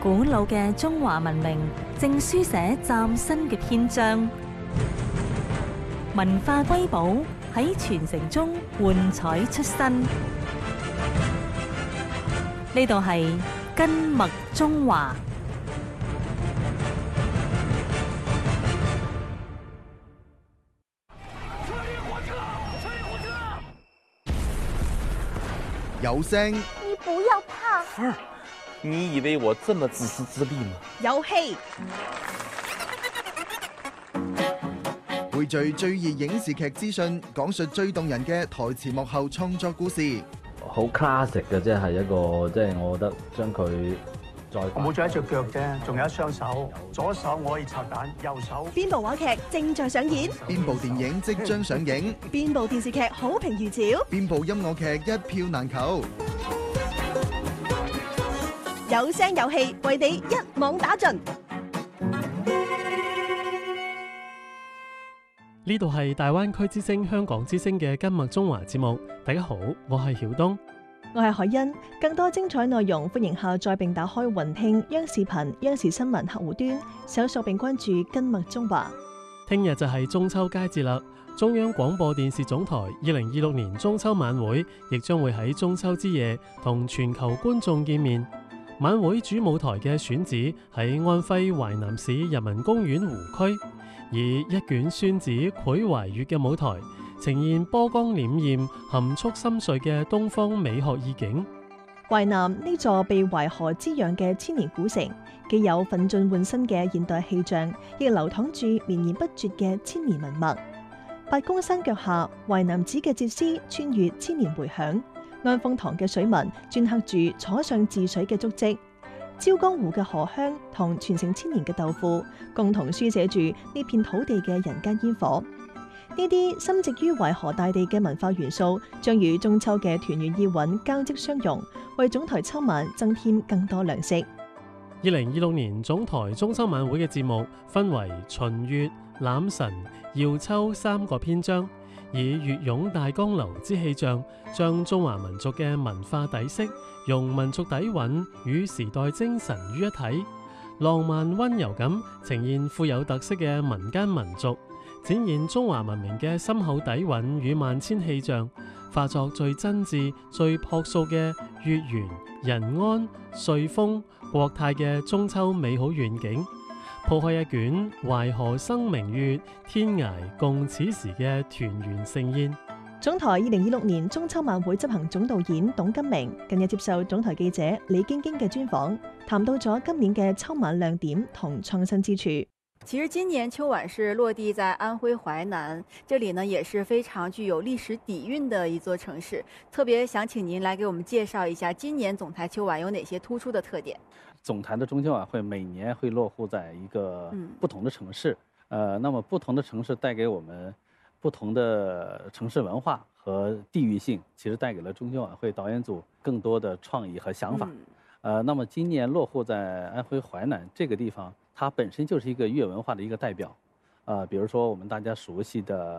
古老嘅中華文明正書寫嶄新嘅篇章，文化瑰寶喺傳承中喚彩出新。呢度係根脈中華。 有聲， 你不要怕。 芬儿，你以為我這麼自私自利嗎？ 有戲， 匯聚最熱影視劇資訊，講述最動人嘅台前幕後創作故事。 好 classic 嘅，即係一個，即係我覺得將佢再我冇咗一隻腳啫，仲有一雙手，左手我可以拆彈，右手。 邊部話劇正在上演？ 邊部電影即將上映？ 邊部電視劇好評如潮？ 邊部音樂劇一票難求？ 有聲有戲，為你一網打盡。 呢度係大灣區之聲香港之聲嘅根脈中華節目。大家好，我係曉東， 我係海欣。更多精彩內容，歡迎下載並打開雲聽央視頻、央視新聞客戶端，搜索並關注根脈中華。 聽日就係中秋佳節啦！中央廣播電視總台2026年中秋晚會亦將會喺中秋之夜同全球觀眾見面。晚會主舞台嘅選址喺安徽淮南市人民公園湖區，以一卷宣紙繪淮月嘅舞台，呈現波光潋滟、含蓄深邃嘅東方美學意境。 淮南呢座被淮河滋養嘅千年古城，既有奮進換新嘅現代氣象，亦流淌住綿延不絕嘅千年文脈。八公山腳下，淮南子嘅竪詩穿越千年迴響。安豐堂嘅水紋鐫刻住楚上治水嘅足跡，椒江湖嘅荷香同傳承千年嘅豆腐，共同書寫住呢片土地嘅人間煙火。呢啲深植於淮河大地嘅文化元素，將與中秋嘅團圓意韻交織相融，為總台秋晚增添更多亮色。 2026年總台中秋晚會嘅節目分為秦月、欖辰、耀秋三個篇章，以粵湧大江流之氣象，將中華民族嘅文化底色、用民族底蘊與時代精神於一體，浪漫溫柔咁呈現富有特色嘅民間民俗，展現中華文明嘅深厚底蘊與萬千氣象，化作最真摯、最樸素嘅月圓人安、歲豐國泰嘅中秋美好願景，鋪開一卷淮河生明月，天涯共此時嘅團圓盛宴。 總台2026年中秋晚會執行總導演董金明近日接受總台記者李晶晶嘅專訪，談到咗今年嘅秋晚亮點同創新之處。 其實今年秋晚是落地在安徽淮南，這裡呢也是非常具有歷史底蘊的一座城市。特別想請您來給我們介紹一下今年總台秋晚有哪些突出的特點。 總台的中秋晚會每年會落戶在一個不同的城市，那麼不同的城市帶給我們不同的城市文化和地域性，其實帶給了中秋晚會導演組更多的創意和想法。那麼今年落戶在安徽淮南這個地方，它本身就是一個粵文化的一個代表，比如說我們大家熟悉的